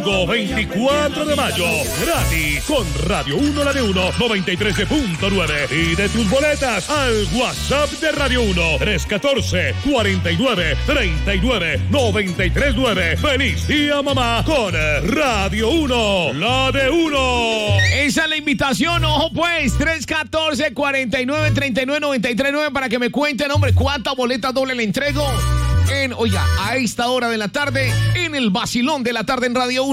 Domingo 24 de mayo, gratis, con Radio 1, la de 1, 93.9. Y de tus boletas al WhatsApp de Radio 1, 314-49-39-939. ¡Feliz día, mamá! Con Radio 1, la de 1. Esa es la invitación, ojo pues, 314-49-39-939 para que me cuenten, hombre, cuántas boletas doble le entrego a esta hora de la tarde, en el vacilón de la tarde en Radio 1.